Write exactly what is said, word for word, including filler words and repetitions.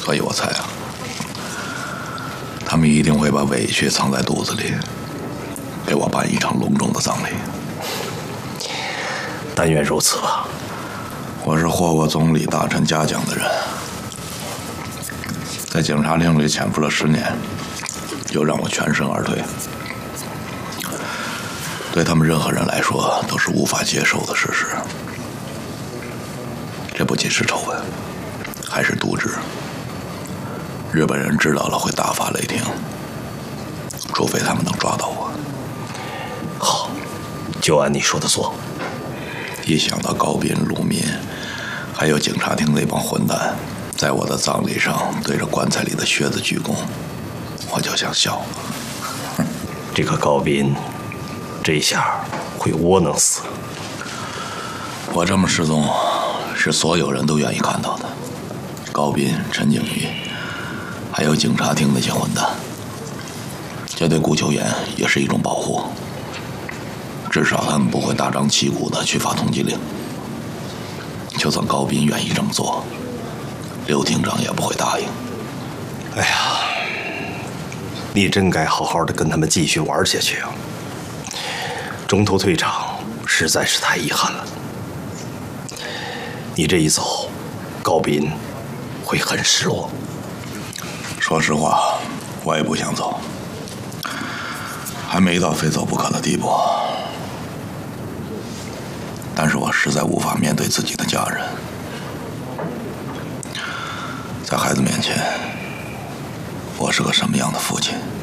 所以我猜啊，他们一定会把委屈藏在肚子里，给我办一场隆重的葬礼。 但愿如此吧。 我是获过总理大臣嘉奖的人，在警察厅里潜伏了十年，又让我全身而退。对他们任何人来说都是无法接受的事实。这不仅是仇恨，还是渎职。日本人知道了会大发雷霆，除非他们能抓到我。 好，就按你说的做。 一想到高斌、鲁民，还有警察厅那帮混蛋，在我的葬礼上对着棺材里的靴子鞠躬，我就想笑。 这个高斌，这下会窝囊死。 我这么失踪，是所有人都愿意看到的。高斌、陈景瑜，还有警察厅那些混蛋，这对顾秋妍也是一种保护。至少他们不会大张旗鼓地去发通缉令。就算高斌愿意这么做，刘厅长也不会答应。 哎呀，你真该好好的跟他们继续玩下去啊！中途退场实在是太遗憾了。你这一走，高斌会很失落。 说实话，我也不想走，还没到非走不可的地步。但是我实在无法面对自己的家人，在孩子面前，我是个什么样的父亲？